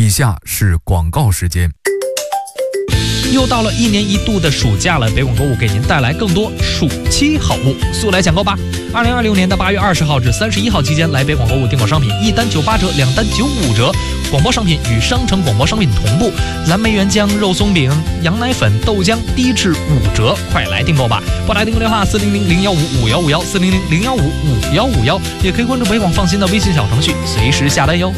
以下是广告时间。 又到了1年1度的暑假了，北广购物给您带来更多暑期好物，速来抢购吧！2026年的8月20号至31号期间，来北广购物订购商品，1单98折，2单95折。广播商品与商城广播商品同步，蓝莓原浆、肉松饼、羊奶粉、豆浆低至5折，快来订购吧！拨打订购电话400-015-5151，400-015-5151，也可以关注北广放心的微信小程序，随时下单哟。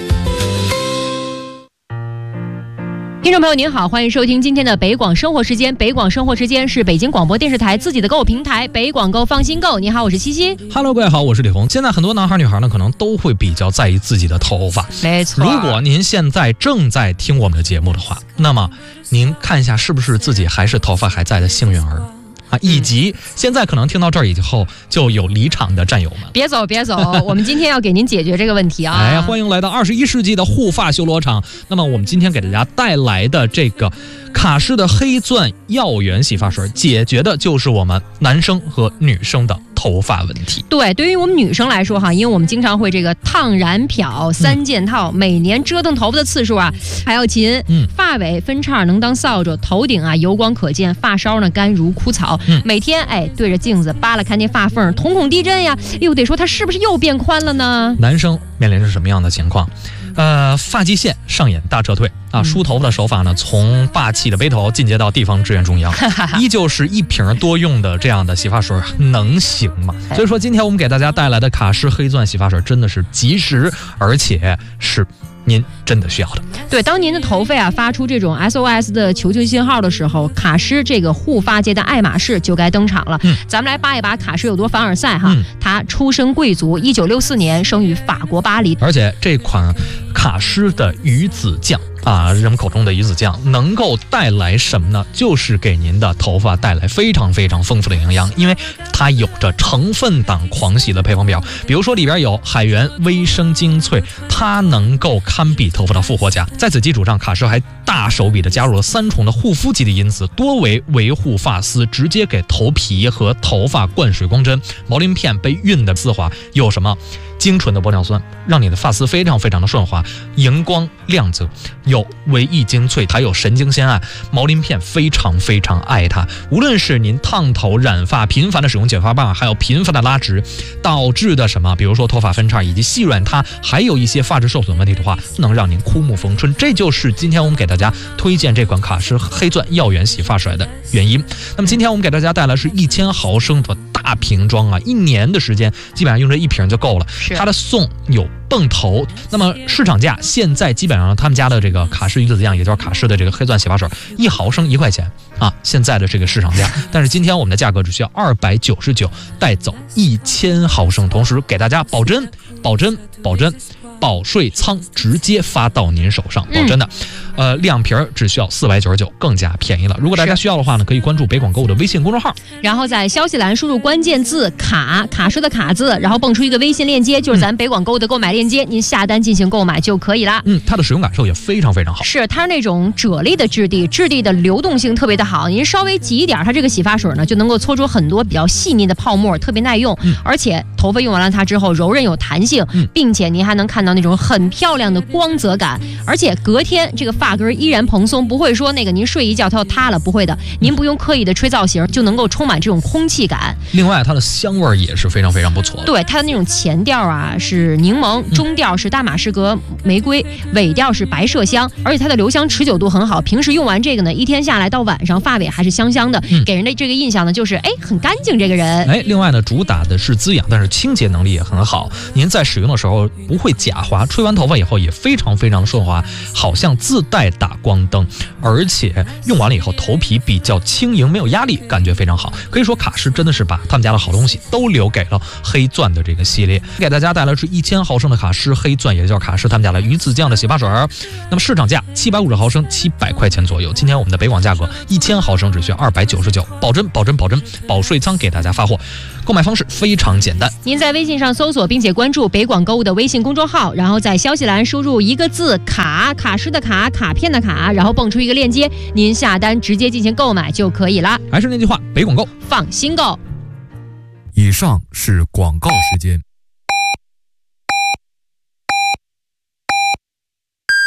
听众朋友您好，欢迎收听今天的北广生活时间。北广生活时间是北京广播电视台自己的购物平台，北广购放心购。你好，我是七七。 Hello， 各位好，我是李红。现在很多男孩女孩呢，可能都会比较在意自己的头发。 没错。 如果您现在正在听我们的节目的话，那么您看一下是不是自己还是头发还在的幸运儿啊，以及现在可能听到这儿以后就有离场的战友们， 别走别走，我们今天要给您解决这个问题啊！ 欢迎来到21世纪的护发修罗场。那么我们今天给大家带来的这个卡诗的黑钻耀源洗发水，解决的就是我们男生和女生的头发问题。 对，对于我们女生来说哈，因为我们经常会这个烫染漂3件套，每年折腾头发的次数啊还要勤。发尾分叉能当扫帚，头顶啊油光可见，发梢呢干如枯草。每天对着镜子扒拉看见发缝，瞳孔地震呀，又得说它是不是又变宽了呢？ 男生面临着什么样的情况？发际线上演大撤退啊！梳头发的手法呢，从霸气的背头进阶到地方支援中央，依旧是一瓶多用的这样的洗发水，能行吗？所以说，今天我们给大家带来的卡诗黑钻洗发水真的是及时，而且是您真的需要的。 对，当您的头发啊发出这种 SOS 的求救信号的时候，卡诗这个护发界的爱马仕就该登场了。咱们来扒一扒卡诗有多凡尔赛哈。他出身贵族，1964年生于法国巴黎， 而且这款卡诗的鱼子酱啊，人们口中的鱼子酱能够带来什么呢？就是给您的头发带来非常非常丰富的营养，因为它有着成分党狂喜的配方表，比如说里边有海源、微生精粹，它能够堪比头发的复活甲。在此基础上，卡诗还大手笔的加入了3重的护肤级的因子，多为维护发丝，直接给头皮和头发灌水光针，毛鳞片被熨的丝滑，有什么精纯的玻尿酸，让你的发丝非常非常的顺滑，荧光亮泽，有维 E 精粹，还有神经酰胺，毛鳞片非常非常爱它。无论是您烫头染发频繁的使用剪发棒，还有频繁的拉直导致的什么，比如说头发分叉以及细软塌，还有一些发质受损问题的话，能让您枯木逢春。这就是今天我们给大家推荐这款卡诗黑钻耀源洗发水的原因。那么今天我们给大家带来是1000毫升的大瓶装啊，1年的时间基本上用这1瓶就够了。它的送有泵头，那么市场价现在基本上他们家的这个卡诗鱼子酱，也就是卡诗的这个黑钻洗发水，1毫升1块钱啊，现在的这个市场价。但是今天我们的价格只需要299，带走1000毫升，同时给大家保真保税仓直接发到您手上，保真的。2瓶只需要499，更加便宜了。如果大家需要的话呢，可以关注北广购物的微信公众号， 然后在消息栏输入关键字卡诗的卡字，然后蹦出一个微信链接，就是咱北广购物的购买链接，您下单进行购买就可以了。 它的使用感受也非常非常好， 是它是那种啫喱的质地的流动性特别的好，您稍微挤一点，它这个洗发水呢就能够搓出很多比较细腻的泡沫，特别耐用。而且头发用完了它之后柔韧有弹性，并且您还能看到那种很漂亮的光泽感，而且隔天这个发根依然蓬松，不会说那个您睡一觉它就塌了，不会的，您不用刻意的吹造型就能够充满这种空气感。 另外它的香味也是非常非常不错的。 对，它的那种前调啊是柠檬，中调是大马士革玫瑰，尾调是白麝香，而且它的留香持久度很好，平时用完这个呢，1天下来到晚上发尾还是香香的，给人的这个印象呢就是很干净这个人。 另外呢主打的是滋养，但是清洁能力也很好，您在使用的时候不会假滑，吹完头发以后也非常非常顺滑，好像自带打光灯，而且用完了以后头皮比较轻盈，没有压力，感觉非常好。可以说卡诗真的是把他们家的好东西都留给了黑钻的这个系列，给大家带来是1000毫升的卡诗黑钻，也叫卡诗他们家的鱼子酱的洗发水。那么市场价750毫升700块钱左右，今天我们的北广价格1000毫升只需要299，保真保税仓给大家发货。购买方式非常简单， 您在微信上搜索并且关注北广购物的微信公众号，然后在消息栏输入一个字卡诗的卡片的卡，然后蹦出一个链接，您下单直接进行购买就可以了。 还是那句话，北广购放心购。 以上是广告时间。 现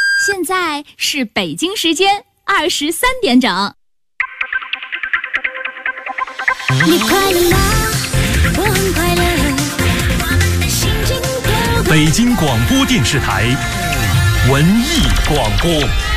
在是北京时间23点整。 你快乐吗？我很快乐。我们的心情都北京广播电视台文艺广播。